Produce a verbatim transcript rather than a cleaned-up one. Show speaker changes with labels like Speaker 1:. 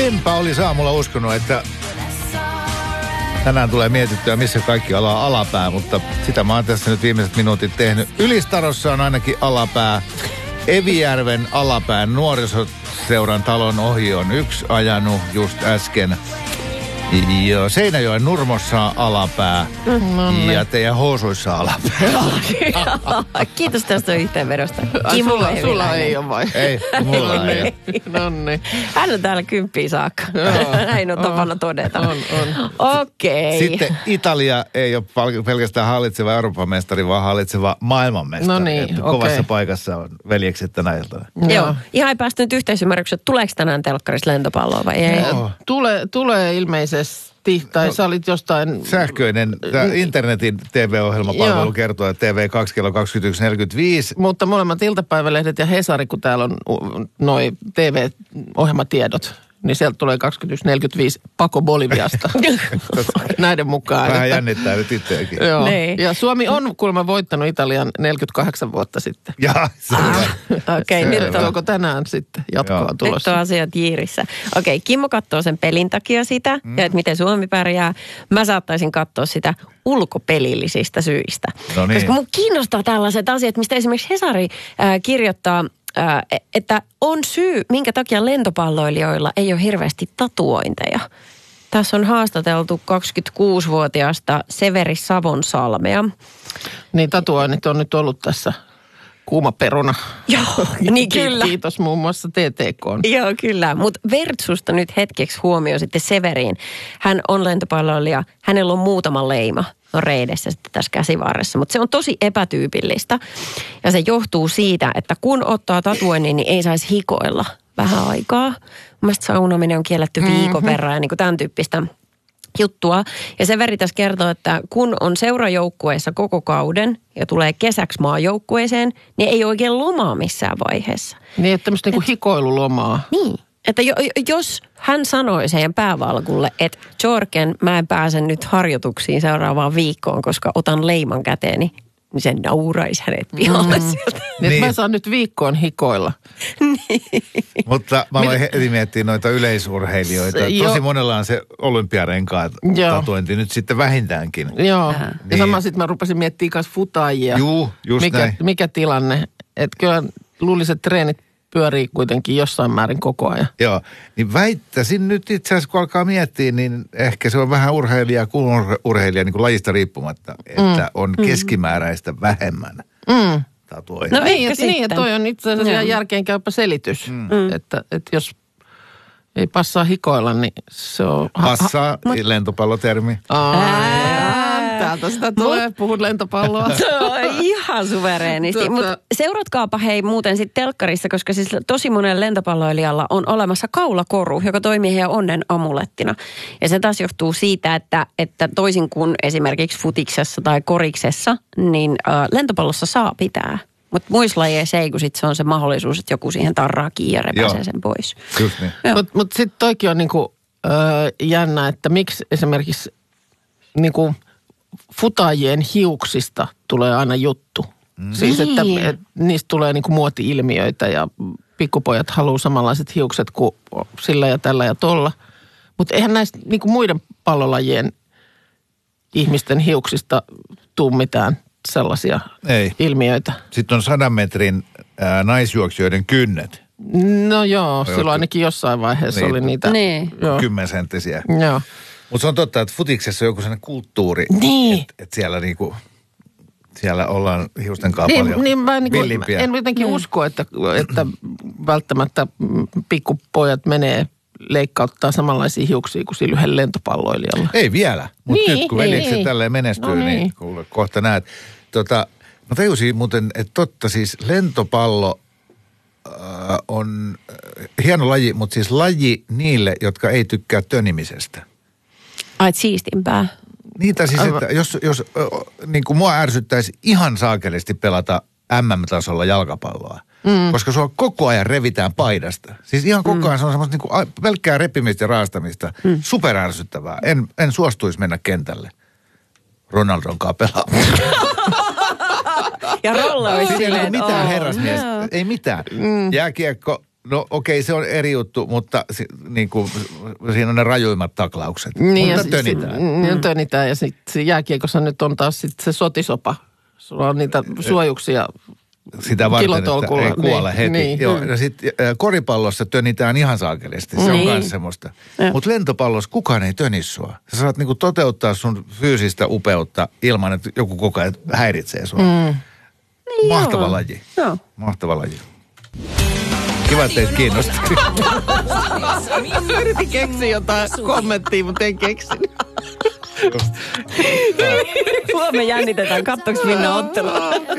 Speaker 1: enpä olisi aamulla uskonut, että tänään tulee mietittyä, missä kaikki ollaan alapää, mutta sitä mä oon tässä nyt viimeiset minuutit tehnyt. Ylistarossa on ainakin alapää. Evijärven alapään nuorisoseuran talon ohi on yksi ajanut just äsken. Joo, Seinäjoen Nurmossa on alapää mm, ja teidän housuissa on alapää.
Speaker 2: Kiitos tästä yhteenvedosta.
Speaker 3: Ai, sulla, sulla ei ole vai?
Speaker 1: Ei, mulla ei.
Speaker 3: Nonni.
Speaker 2: Hän on täällä kymppiin saakka. Näin on tapana todeta.
Speaker 3: On, on.
Speaker 2: Okei.
Speaker 1: Sitten Italia ei ole pelkästään hallitseva Euroopan mestari, vaan hallitseva maailmanmestari.
Speaker 3: No niin,
Speaker 1: että
Speaker 3: okei.
Speaker 1: kovassa paikassa on veljekset tänä iltana.
Speaker 2: Joo. Ihan ei päästy nyt yhteisymmärrykseen, tuleeko tänään telkkarissa lentopalloa vai ei?
Speaker 1: Joo.
Speaker 3: Tule, tulee ilmeisesti, tai no, sä olit jostain...
Speaker 1: Sähköinen, tämä internetin T V-ohjelmapalvelu
Speaker 3: Joo.
Speaker 1: kertoo, että T V kaksi kello kaksikymmentäyksi neljäkymmentäviisi.
Speaker 3: Mutta molemmat iltapäivälehdet ja Hesari, kun täällä on noi T V-ohjelmatiedot, niin sieltä tulee kaksikymmentäyksi neljäkymmentäviisi Pako Boliviasta. Näiden mukaan.
Speaker 1: Vähän
Speaker 3: että,
Speaker 1: jännittää nyt itseäkin.
Speaker 3: joo.
Speaker 2: Niin.
Speaker 3: Ja Suomi on kuulemma voittanut Italian neljäkymmentäkahdeksan vuotta sitten.
Speaker 1: Ja, selvä.
Speaker 2: Okei,
Speaker 1: Selvä.
Speaker 2: nyt on.
Speaker 3: Onko tänään sitten jatkoa
Speaker 1: Joo.
Speaker 3: tulossa?
Speaker 2: Nyt on asiat jiirissä. Okei, Kimmo katsoo sen pelin takia sitä, mm. ja että miten Suomi pärjää. Mä saattaisin katsoa sitä ulkopelillisistä syistä.
Speaker 1: No niin.
Speaker 2: Koska mun kiinnostaa tällaiset asiat, mistä esimerkiksi Hesari äh, kirjoittaa, äh, että on syy, minkä takia lentopalloilijoilla ei ole hirveästi tatuointeja. Tässä on haastateltu kaksikymmentäkuusivuotiaasta Severi Savonsalmea.
Speaker 3: Niin tatuoinnit on nyt ollut tässä kuuma peruna.
Speaker 2: Joo, niin kyllä.
Speaker 3: Kiitos muun muassa T T K:n.
Speaker 2: Joo, kyllä. Mutta Vertsusta nyt hetkeksi huomio sitten Severiin. Hän on lentopalloilija. Hänellä on muutama leima on reidessä sitten tässä käsivarressa, mutta se on tosi epätyypillistä. Ja se johtuu siitä, että kun ottaa tatuoinnin, niin ei saisi hikoilla vähän aikaa. Mielestäni saunominen on kielletty viikon verran ja niin kuin tämän tyyppistä juttua. Ja Severi tässä kertoo, että kun on seurajoukkueessa koko kauden ja tulee kesäksi maajoukkueeseen, niin ei oikein lomaa missään vaiheessa.
Speaker 3: Niin, että tämmöistä niinku hikoilulomaa.
Speaker 2: Niin. Että jo, jos hän sanoi siihen päävalkulle, että Jorgen, mä en pääse nyt harjoituksiin seuraavaan viikkoon, koska otan leiman käteeni, niin se nauraisi hänet pihalle mm. sieltä.
Speaker 3: Niin,
Speaker 1: Niin.
Speaker 3: mä saan nyt viikkoon hikoilla.
Speaker 1: Mutta mä aloin heti miettiä noita yleisurheilijoita.
Speaker 3: Se,
Speaker 1: Tosi
Speaker 3: jo.
Speaker 1: monella on se olympiarenkaat
Speaker 3: Joo.
Speaker 1: tatuointi nyt sitten vähintäänkin.
Speaker 3: Joo. Ja
Speaker 1: Niin.
Speaker 3: sama sitten mä rupesin miettimään kanssa futaajia.
Speaker 1: Juu, just
Speaker 3: mikä,
Speaker 1: näin.
Speaker 3: mikä tilanne. Että kyllä luulisin, että treenit pyörii kuitenkin jossain määrin koko ajan.
Speaker 1: Joo, niin väittäisin nyt itse asiassa, kun alkaa miettiä, niin ehkä se on vähän urheilija kuin urheilija niin kuin lajista riippumatta, että mm. on keskimääräistä vähemmän
Speaker 3: Mm.
Speaker 1: tatuointia.
Speaker 2: No,
Speaker 3: Niin,
Speaker 2: ehkä
Speaker 3: että, niin,
Speaker 2: sitten.
Speaker 3: että toi on itse asiassa
Speaker 2: Joo.
Speaker 3: järkeenkäypä selitys. Mm. Että, että jos ei passaa hikoilla, niin se on...
Speaker 1: Passaa lentopallotermi.
Speaker 3: Aa, täältä sitä tulee, puhut lentopalloa.
Speaker 2: Se on ihan suvereenisti.
Speaker 3: Tota-
Speaker 2: Mutta seuratkaapa hei muuten sitten telkkarissa, koska siis tosi monen lentopalloilijalla on olemassa kaulakoru, joka toimii heidän onnen amulettina. Ja se taas johtuu siitä, että, että toisin kuin esimerkiksi futiksessa tai koriksessa, niin äh, lentopallossa saa pitää. Mutta muissa lajeissa ei, kun sit se on se mahdollisuus, että joku siihen tarraa kiinni ja repäsee
Speaker 1: Joo.
Speaker 2: sen pois.
Speaker 1: Just niin.
Speaker 3: Mutta mut sitten toikin on niinku, ö, jännä, että miksi esimerkiksi niinku, futaajien hiuksista tulee aina juttu. Mm. Siis, että
Speaker 2: Niin.
Speaker 3: et, niistä tulee niinku muoti-ilmiöitä ja pikkupojat haluaa samanlaiset hiukset kuin sillä ja tällä ja tolla. Mutta eihän näistä niinku muiden pallolajien ihmisten hiuksista tuu mitään sellaisia
Speaker 1: Ei.
Speaker 3: ilmiöitä.
Speaker 1: Sitten on sadan metrin ää, naisjuoksijoiden kynnet,
Speaker 3: No joo, silloin ainakin jossain vaiheessa
Speaker 1: Niin.
Speaker 3: oli niitä.
Speaker 2: Niin.
Speaker 3: Joo.
Speaker 1: kymmensenttisiä.
Speaker 3: Joo.
Speaker 1: Mutta se on totta, että futiksessa on joku sellainen kulttuuri,
Speaker 3: Niin.
Speaker 1: että et siellä niinku, siellä ollaan hiusten kanssa paljon
Speaker 3: Niin, niin mä niin
Speaker 1: villimpiä.
Speaker 3: en jotenkin mm. usko, että, että välttämättä pikkupojat menee leikkauttaa samanlaisia hiuksia kuin sillä yhden lentopalloilijalla.
Speaker 1: Ei vielä, mutta
Speaker 3: Niin,
Speaker 1: nyt kun
Speaker 3: niin,
Speaker 1: veljekset
Speaker 3: niin.
Speaker 1: tälleen menestyy,
Speaker 3: No
Speaker 1: niin,
Speaker 3: niin.
Speaker 1: niin kuule, kohta näet. Tota, mä tajusin muuten, että totta siis lentopallo äh, on äh, hieno laji, mutta siis laji niille, jotka ei tykkää tönimisestä.
Speaker 2: Ai, siistimpää.
Speaker 1: Niitä siis, että jos, jos äh, niin kuin mua ärsyttäisi ihan saakelisti pelata M M-tasolla jalkapalloa, mm. koska sua koko ajan revitään paidasta. Siis ihan koko ajan mm. se on semmoista niin kuin a- pelkkää repimistä ja raastamista. Mm. Superärsyttävää. En, en suostuisi mennä kentälle Ronaldon kanssa pelaamaan.
Speaker 2: Ja rolla olisi
Speaker 1: Siinä ei
Speaker 2: silleen,
Speaker 1: ole mitään
Speaker 2: oo,
Speaker 1: herrasmies.
Speaker 2: joo.
Speaker 1: Ei mitään. Mm. Jääkiekko, no okei, okay, se on eri juttu, mutta si, niin kuin, siinä on ne rajuimmat taklaukset.
Speaker 3: Niin,
Speaker 1: mutta
Speaker 3: ja
Speaker 1: tönitään.
Speaker 3: Si, niin tönitään ja sitten jääkiekossa nyt on taas sit se sotisopa. Sulla on niitä suojuksia
Speaker 1: sitä varten,
Speaker 3: kilotolkulla.
Speaker 1: että ei kuole
Speaker 3: niin,
Speaker 1: heti.
Speaker 3: Niin.
Speaker 1: Joo, ja sitten koripallossa tönitään ihan saakelisti. Se
Speaker 2: niin.
Speaker 1: on myös semmoista. Mutta lentopallossa kukaan ei töni sua. Sä saat niinku toteuttaa sun fyysistä upeutta ilman, että joku koko ajan häiritsee sua. Mm.
Speaker 2: Niin
Speaker 1: Mahtava
Speaker 2: joo.
Speaker 1: laji.
Speaker 2: Joo.
Speaker 1: Mahtava laji. Kiva, että teitä kiinnosti.
Speaker 3: Yritin keksiä jotain kommenttia, mutta en keksinyt.
Speaker 2: Huomenna jännitetään, katsoks Minna ottelua.